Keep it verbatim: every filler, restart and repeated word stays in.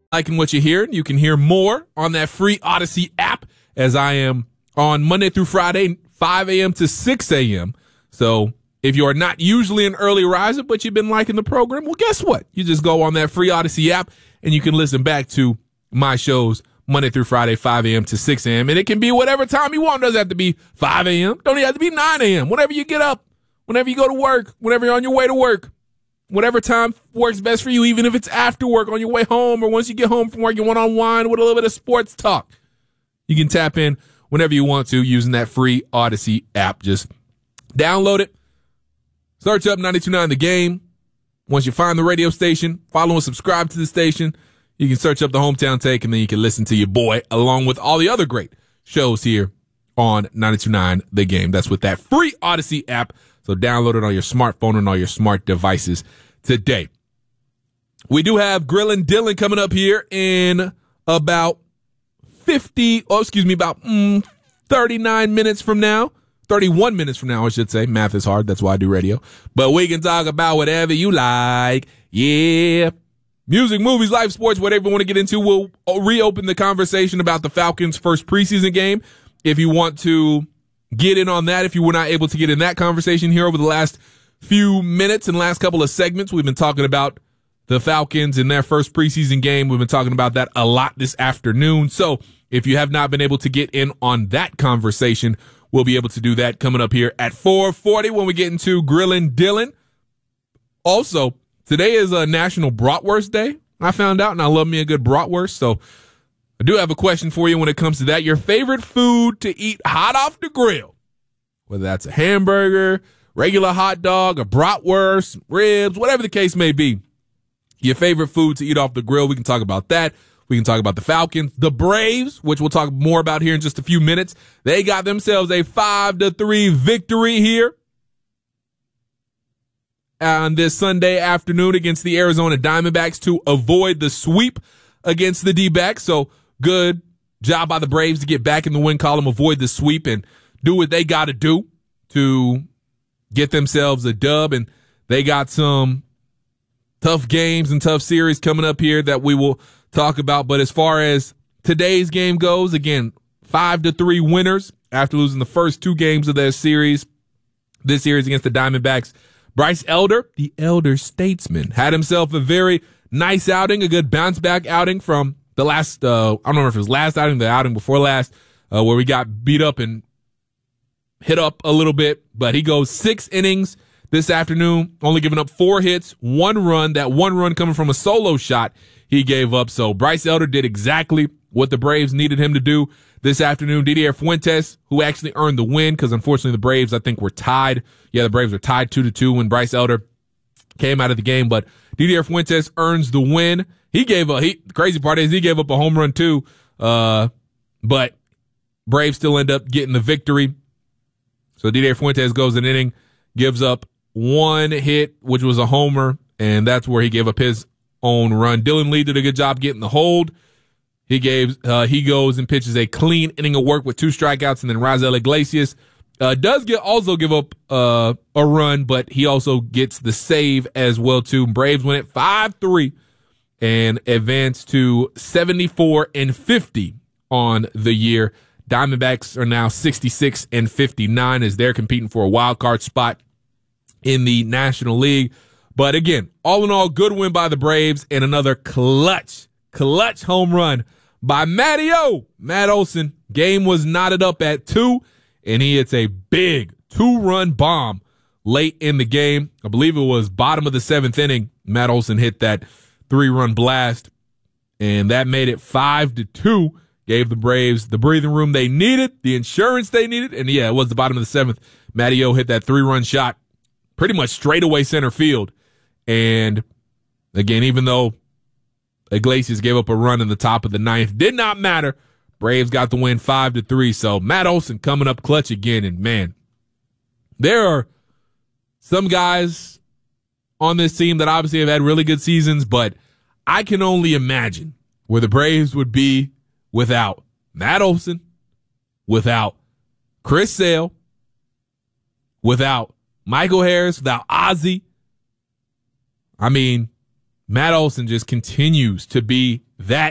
liking what you hear, you can hear more on that free Odyssey app, as I am on Monday through Friday, five a.m. to six a.m. So if you are not usually an early riser, but you've been liking the program, well, guess what? You just go on that free Odyssey app and you can listen back to my shows Monday through Friday, five a.m. to six a.m. And it can be whatever time you want. It doesn't have to be five a.m. Don't even have to be nine a.m. Whenever you get up, whenever you go to work, whenever you're on your way to work, whatever time works best for you, even if it's after work, on your way home, or once you get home from work, you want to unwind with a little bit of sports talk. You can tap in whenever you want to using that free Odyssey app. Just download it. Search up ninety-two point nine The Game. Once you find the radio station, follow and subscribe to the station. You can search up the Hometown Take, and then you can listen to your boy along with all the other great shows here on ninety-two point nine The Game. That's with that free Odyssey app. So download it on your smartphone and all your smart devices today. We do have Grillin' Dylan coming up here in about fifty, oh, excuse me, about mm, thirty-nine minutes from now. thirty-one minutes from now, I should say. Math is hard. That's why I do radio. But we can talk about whatever you like. Yeah. Music, movies, life, sports, whatever you want to get into. We'll reopen the conversation about the Falcons' first preseason game. If you want to get in on that, if you were not able to get in that conversation here over the last few minutes and last couple of segments, we've been talking about the Falcons in their first preseason game. We've been talking about that a lot this afternoon. So if you have not been able to get in on that conversation, we'll be able to do that coming up here at four forty when we get into Grillin' Dylan. Also, today is a National Bratwurst Day, I found out, and I love me a good bratwurst. So I do have a question for you when it comes to that. Your favorite food to eat hot off the grill, whether that's a hamburger, regular hot dog, a bratwurst, ribs, whatever the case may be. Your favorite food to eat off the grill, we can talk about that. We can talk about the Falcons, the Braves, which we'll talk more about here in just a few minutes. They got themselves a five to three victory here on this Sunday afternoon against the Arizona Diamondbacks to avoid the sweep against the D-backs. So good job by the Braves to get back in the win column, avoid the sweep, and do what they got to do to get themselves a dub. And they got some tough games and tough series coming up here that we will talk about. But as far as today's game goes, again, five to three winners after losing the first two games of their series. This series against the Diamondbacks. Bryce Elder, the elder statesman, had himself a very nice outing, a good bounce back outing from the last, uh, I don't remember if it was last outing, the outing before last, uh, where we got beat up and hit up a little bit. But he goes six innings this afternoon, only giving up four hits, one run, that one run coming from a solo shot he gave up. So Bryce Elder did exactly what the Braves needed him to do this afternoon. Didier Fuentes, who actually earned the win, because unfortunately the Braves, I think, were tied. Yeah, the Braves were tied two to two when Bryce Elder came out of the game. But Didier Fuentes earns the win. He gave a, he, the crazy part is he gave up a home run too. Uh, but Braves still end up getting the victory. So Didier Fuentes goes an inning, gives up one hit, which was a homer, and that's where he gave up his own run. Dylan Lee did a good job getting the hold. He gave, uh, he goes and pitches a clean inning of work with two strikeouts, and then Raisel Iglesias uh, does get also give up uh, a run, but he also gets the save as well too. Braves win it five three and advance to seventy-four and fifty on the year. Diamondbacks are now sixty-six and fifty-nine as they're competing for a wild card spot in the National League. But again, all in all, good win by the Braves, and another clutch, clutch home run by Matty-O. Matt Olson. Game was knotted up at two, and he hits a big two-run bomb late in the game. I believe it was bottom of the seventh inning. Matt Olson hit that three-run blast, and that made it five to two. Gave the Braves the breathing room they needed, the insurance they needed, and yeah, it was the bottom of the seventh. Matty-O hit that three-run shot pretty much straight away center field. And again, even though Iglesias gave up a run in the top of the ninth, did not matter. Braves got the win five to three. So Matt Olson coming up clutch again. And man, there are some guys on this team that obviously have had really good seasons, but I can only imagine where the Braves would be without Matt Olson, without Chris Sale, without Michael Harris, without Ozzie. I mean, Matt Olson just continues to be that